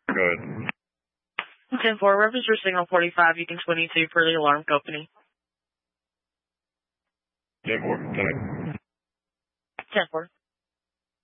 Go ahead. 10-4, reference your signal 45, you can 22 for the alarm company. 10-4, 10-4.